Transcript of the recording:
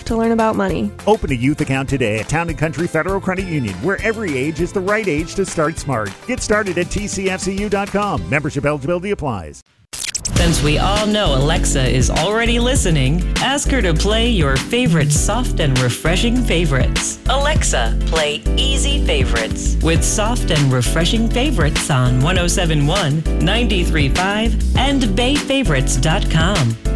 to learn about money. Open a youth account today at Town & Country Federal Credit Union, where every age is the right age to start smart. Get started at tcfcu.com. Membership eligibility applies. Since we all know Alexa is already listening, ask her to play your favorite soft and refreshing favorites. Alexa, play Easy Favorites with soft and refreshing favorites on 107.1, 93.5, and BayFavorites.com.